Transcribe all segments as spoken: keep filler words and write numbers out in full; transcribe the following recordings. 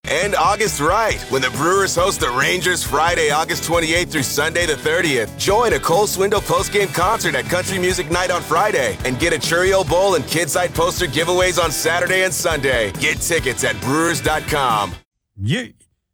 And August right, when the Brewers host the Rangers Friday, August twenty-eighth through Sunday the thirtieth. Join a Cole Swindle postgame concert at Country Music Night on Friday and get a Churio Bowl and Kidside poster giveaways on Saturday and Sunday. Get tickets at brewers dot com. You,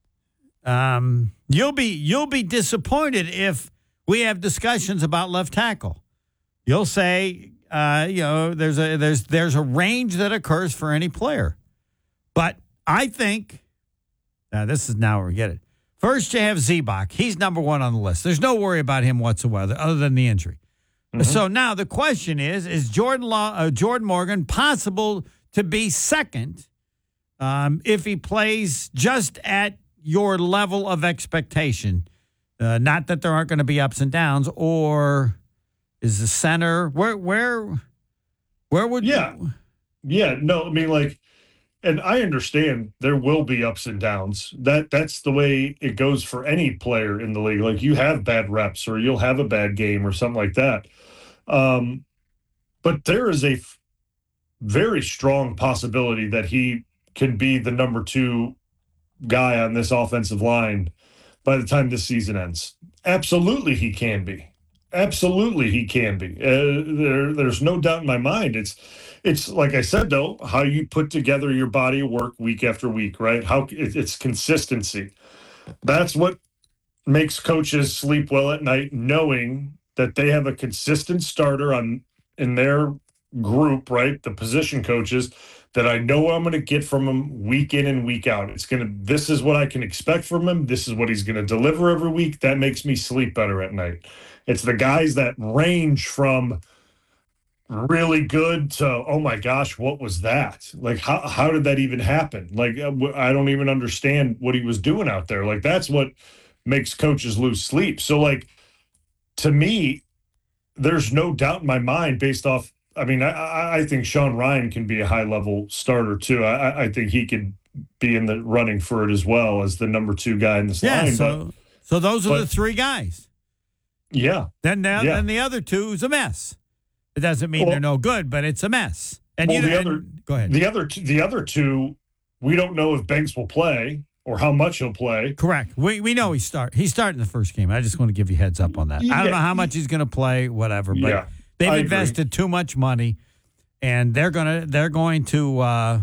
um, you'll be you'll be disappointed if we have discussions about left tackle. You'll say, uh, you know, there's a there's there's a range that occurs for any player, but I think. Now, this is now where we get it. First, you have Zebach. He's number one on the list. There's no worry about him whatsoever, other than the injury. Mm-hmm. So now the question is, is Jordan Law, uh, Jordan Morgan possible to be second um, if he plays just at your level of expectation? Uh, not that there aren't going to be ups and downs, or is the center, where, where, where would yeah. you? Yeah, no, I mean, like, and I understand there will be ups and downs. That that's the way it goes for any player in the league. Like, you have bad reps or you'll have a bad game or something like that. Um, but there is a f- very strong possibility that he can be the number two guy on this offensive line by the time this season ends. Absolutely, he can be. Absolutely, he can be. Uh, there, there's no doubt in my mind. It's It's like I said, though, how you put together your body of work week after week, right? How it, it's consistency. That's what makes coaches sleep well at night, knowing that they have a consistent starter on in their group, right? The position coaches that I know I'm going to get from him week in and week out. It's going to. This is what I can expect from him. This is what he's going to deliver every week. That makes me sleep better at night. It's the guys that range from really good to, oh my gosh, what was that? Like, how how did that even happen? Like, I don't even understand what he was doing out there. Like, that's what makes coaches lose sleep. So, like, to me, there's no doubt in my mind based off, I mean, I, I think Sean Ryan can be a high-level starter, too. I, I think he could be in the running for it as well as the number two guy in this yeah, line. So, but, so those are but, the three guys. Yeah. Then, now, yeah. then the other two is a mess. It doesn't mean well, they're no good, but it's a mess. And well, you the and, other, go ahead. The other, the other two, we don't know if Banks will play or how much he'll play. Correct. We we know he's start. He's starting the first game. I just want to give you heads up on that. Yeah. I don't know how much he's going to play, whatever. But yeah, they've I invested agree. too much money, and they're gonna they're going to uh,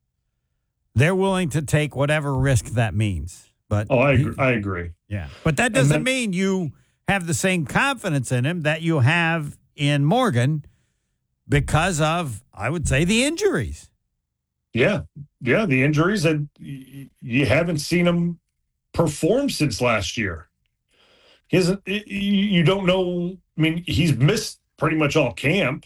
they're willing to take whatever risk that means. But oh, I he, agree. I agree. Yeah, but that doesn't then, mean you have the same confidence in him that you have in Morgan. Because of, I would say, the injuries. Yeah. Yeah, the injuries, and you haven't seen him perform since last year. He hasn't, you don't know, I mean, he's missed pretty much all camp.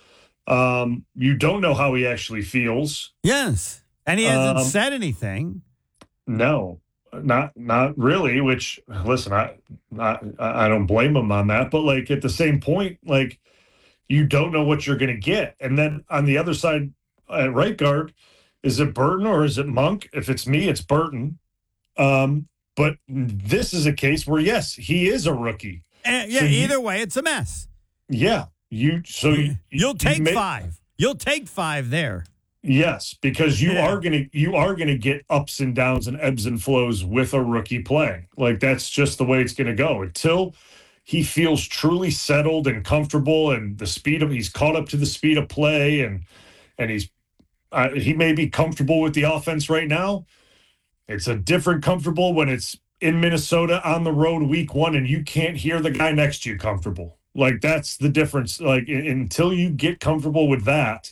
Um, you don't know how he actually feels. Yes. And he hasn't um, said anything. No, not not really, which, listen, I, I, I don't blame him on that. But, like, at the same point, like, you don't know what you're going to get. And then on the other side, at right guard, is it Burton or is it Monk? If it's me, it's Burton. Um, but this is a case where, yes, he is a rookie. And, yeah, so you, either way, it's a mess. Yeah. you. So you, You'll take you may, five. You'll take five there. Yes, because you yeah. are going to you are going to get ups and downs and ebbs and flows with a rookie playing. Like, that's just the way it's going to go until he feels truly settled and comfortable, and the speed of he's caught up to the speed of play, and and he's uh, he may be comfortable with the offense right now. It's a different comfortable when it's in Minnesota on the road week one, and you can't hear the guy next to you comfortable. Like, that's the difference. Like, in, until you get comfortable with that,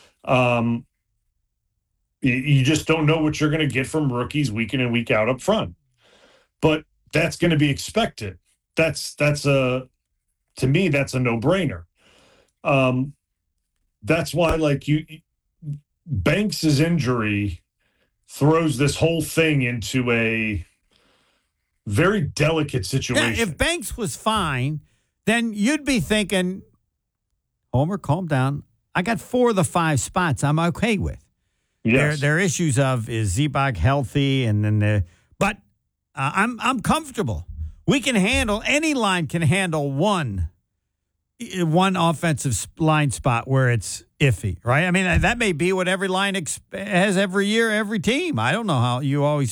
um, you, you just don't know what you're going to get from rookies week in and week out up front. But that's going to be expected. That's that's a to me that's a no-brainer. Um, that's why, like, you Banks's injury throws this whole thing into a very delicate situation. Yeah, if Banks was fine, then you'd be thinking, Homer, calm down. I got four of the five spots I'm okay with. Yes. There, there are issues of, is Zebach healthy? And then the, but uh, I'm I'm comfortable. We can handle, any line can handle one, one offensive line spot where it's iffy, right? I mean, that may be what every line exp- has every year, every team. I don't know how you always